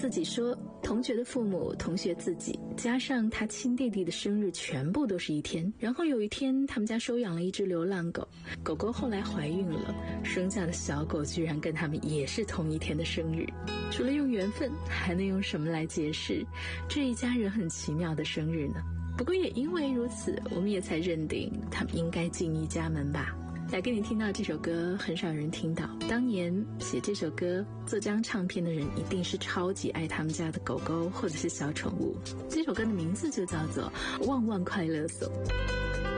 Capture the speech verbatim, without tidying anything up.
自己说，同学的父母、同学自己，加上他亲弟弟的生日，全部都是一天。然后有一天，他们家收养了一只流浪狗，狗狗后来怀孕了，生下的小狗居然跟他们也是同一天的生日。除了用缘分，还能用什么来解释这一家人很奇妙的生日呢？不过也因为如此，我们也才认定他们应该进一家门吧。来给你听到这首歌，很少人听到。当年写这首歌、做这张唱片的人，一定是超级爱他们家的狗狗或者是小宠物。这首歌的名字就叫做《万万快乐颂》。